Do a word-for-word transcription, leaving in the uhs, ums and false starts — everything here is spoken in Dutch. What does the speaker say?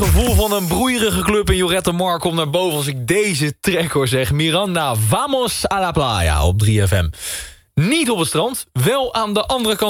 gevoel van een broeierige club in Lloret Mar komt naar boven als ik deze track hoor zeg. Miranda, vamos a la playa op drie F M. Niet op het strand, wel aan de andere kant